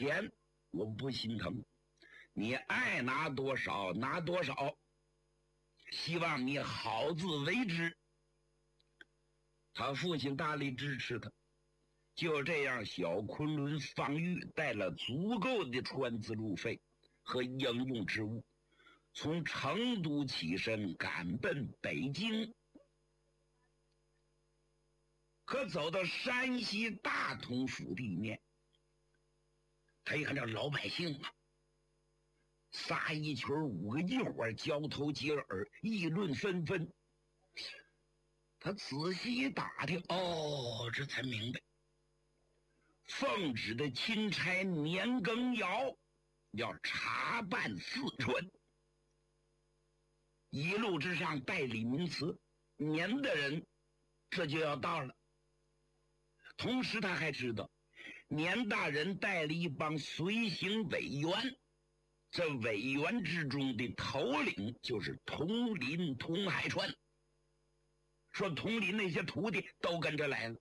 钱我不心疼，你爱拿多少拿多少，希望你好自为之。他父亲大力支持他。就这样，小昆仑方玉带了足够的船资路费和应用之物，从成都起身赶奔北京。可走到山西大同府地面，他一看这老百姓啊，仨一群五个一伙，交头接耳，议论纷纷。他仔细一打听，这才明白，奉旨的钦差年羹尧要查办四川，一路之上代理名词，年的人这就要到了。同时他还知道，年大人带了一帮随行委员，这委员之中的头领就是统领童海川，说统领那些徒弟都跟着来了。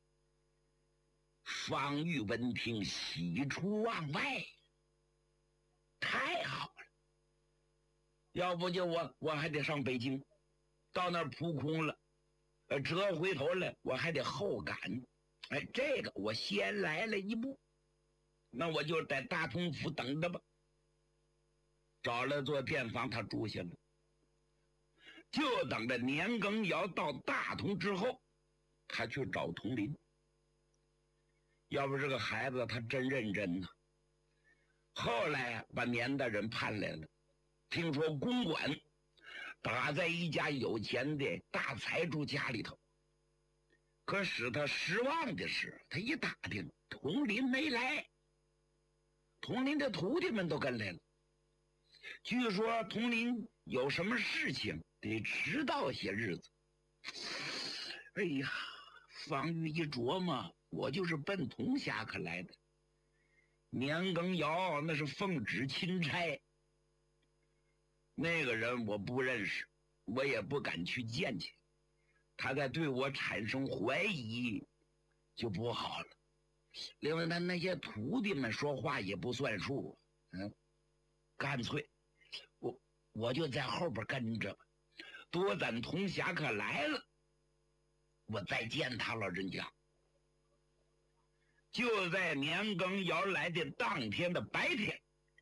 方玉闻听，喜出望外，太好了！要不就我还得上北京，到那儿扑空了，折回头来我还得后赶。这个我先来了一步，那我就在大同府等着吧。找了座店房，他住下了，就等着年羹尧到大同之后，他去找佟林。要不这个孩子他真认真呢。后来把年大人盼来了，听说公馆打在一家有钱的大财主家里头。可使他失望的是，他一打听，佟林没来，佟林的徒弟们都跟来了。据说佟林有什么事情得迟到些日子。哎呀，方玉一琢磨，我就是奔铜侠客来的，年羹尧那是奉旨钦差，那个人我不认识，我也不敢去见去，他再对我产生怀疑就不好了。另外他那些徒弟们说话也不算数，干脆我就在后边跟着，多等铜侠客来了，我再见他老人家。就在年羹尧来的当天的白天，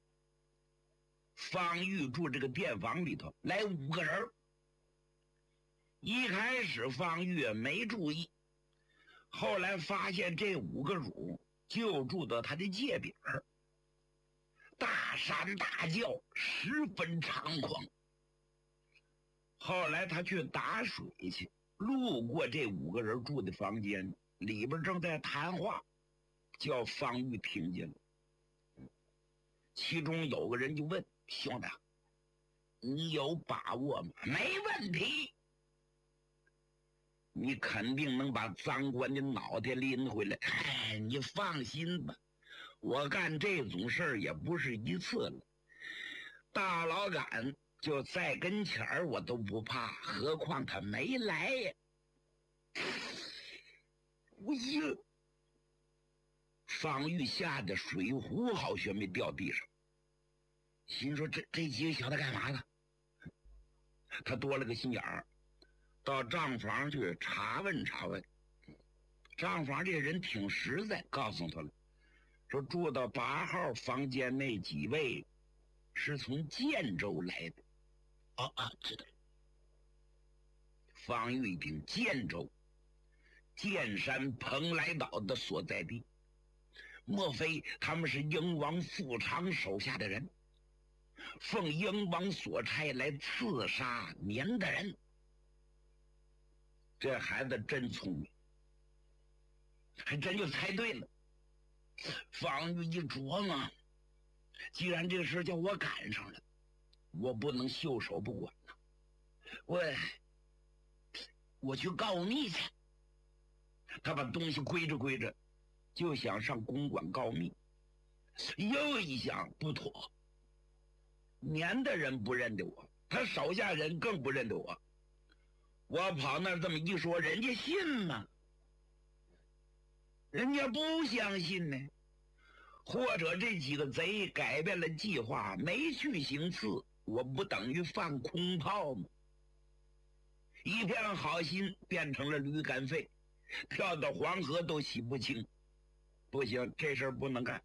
方玉住这个店房里头来5个人。一开始方玉没注意，后来发现这5个主就住到他的界边，大山大叫，十分猖狂。后来他去打水去，路过这5个人住的房间，里边正在谈话，叫方玉听见了。其中有个人就问：兄弟，你有把握吗？没问题，你肯定能把赃官的脑袋拎回来。你放心吧，我干这种事儿也不是一次了，大老杆就在跟前儿我都不怕，何况他没来呀。哎呀，方玉吓得水壶好像没掉地上，心说这几个小子干嘛呢？他多了个心眼儿，到账房去查问查问。账房这人挺实在，告诉他了，说住到8号房间那几位是从建州来的。知道了。方玉一听，建州，剑山蓬莱岛的所在地，莫非他们是英王富长手下的人，奉英王所差来刺杀年的人？这孩子真聪明，还真就猜对了。方玉一琢磨，既然这个事叫我赶上了，我不能袖手不管呐，我去告密去。他把东西归着归着，就想上公馆告密。又一想，不妥，年的人不认得我，他手下人更不认得我，我跑那儿这么一说，人家信吗？人家不相信呢。 或者这几个贼改变了计划，没去行刺，我不等于放空炮吗？一片好心变成了驴肝肺，跳到黄河都洗不清。不行，这事儿不能干。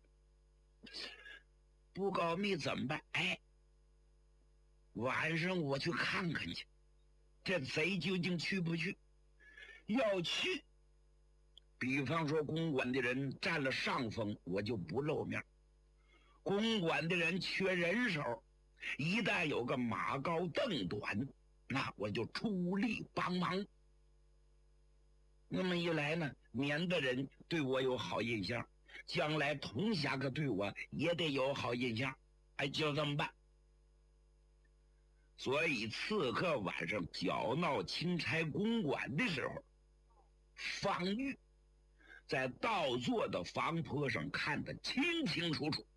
不告密怎么办？哎，晚上我去看看去，这贼究竟去不去？要去，比方说公馆的人占了上风，我就不露面。公馆的人缺人手，一旦有个马高凳短，那我就出力帮忙。那么一来呢，免得人对我有好印象，将来同侠客对我也得有好印象。哎，就这么办。所以刺客晚上搅闹钦差公馆的时候，方玉在倒座的房坡上看得清清楚楚，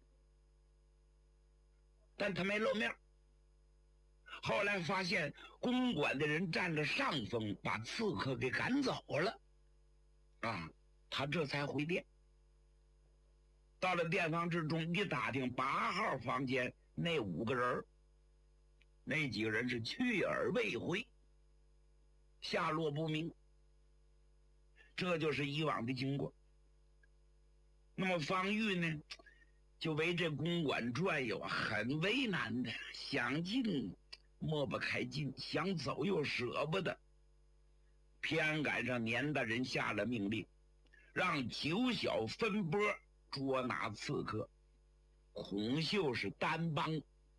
但他没露面。后来发现公馆的人占了上风，把刺客给赶走了，他这才回殿。到了殿房之中，一打听8号房间那5个人，那几个人是去而未回，下落不明。这就是以往的经过。那么方玉呢，就为这公馆转悠，很为难的，想进抹不开劲，想走又舍不得。偏赶上年大人下了命令，让9小分拨捉拿刺客，孔秀是单帮，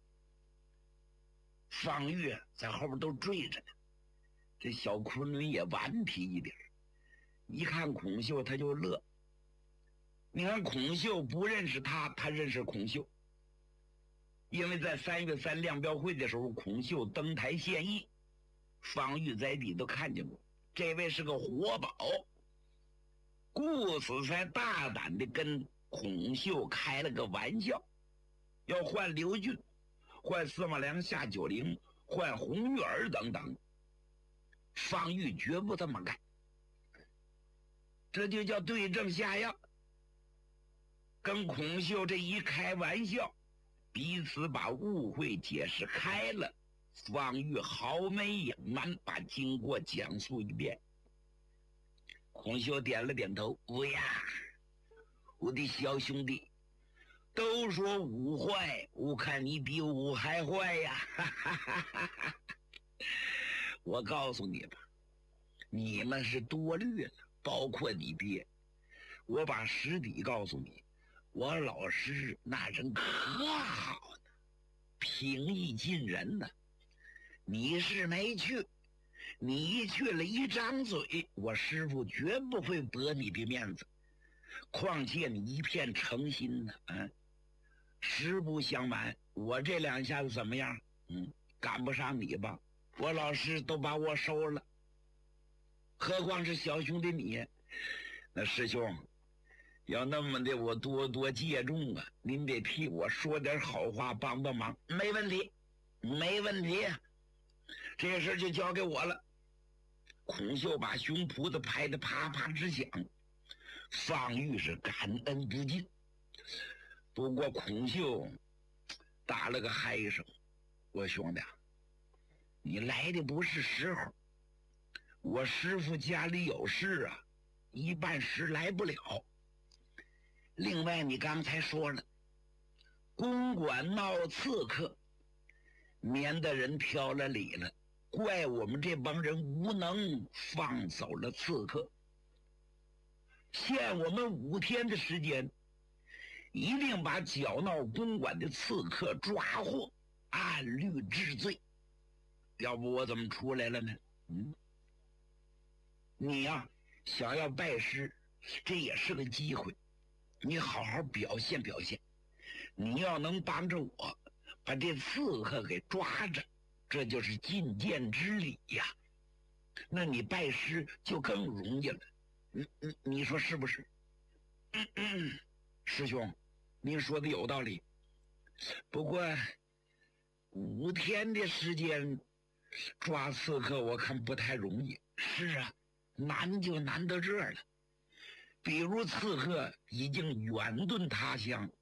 方玉在后边都追着呢。这小昆仑也顽皮一点，一看孔秀他就乐。你看孔秀不认识他，他认识孔秀，因为在3月3亮标会的时候，孔秀登台献艺，方玉在里都看见过，这位是个活宝，故此才大胆地跟孔秀开了个玩笑，要换刘俊，换司马良、夏九龄，换红玉儿等等。方玉绝不这么干，这就叫对症下药。跟孔秀这一开玩笑，彼此把误会解释开了。方玉毫没隐瞒，把经过讲述一遍。孔秀点了点头，呀，我的小兄弟，都说武坏，我看你比武还坏呀！哈哈哈哈哈！我告诉你吧，你们是多虑了，包括你爹。我把实底告诉你，我老师那人可好呢，平易近人呢。你是没去，你一去了一张嘴，我师父绝不会驳你的面子。况且你一片诚心呢，实不相瞒，我这2下子怎么样？赶不上你吧？我老师都把我收了，何况是小兄弟你？那师兄，要那么的，我多多借重啊！您得替我说点好话，帮帮忙。没问题，没问题，这事就交给我了。孔秀把胸脯子拍得啪啪直响，方玉是感恩不尽。不过孔秀打了个嗨声：“我兄弟啊，你来的不是时候，我师父家里有事啊，一半时来不了。另外你刚才说了，公馆闹刺客，免得人挑了理了，怪我们这帮人无能，放走了刺客。限我们5天的时间，一定把搅闹公馆的刺客抓获，按律治罪。要不我怎么出来了呢？你呀，想要拜师，这也是个机会，你好好表现表现。你要能帮着我把这刺客给抓着，这就是进谏之礼呀。那你拜师就更容易了。你说是不是？师兄，您说的有道理。不过5天的时间抓刺客，我看不太容易。是啊，难就难到这儿了。比如刺客已经远遁他乡，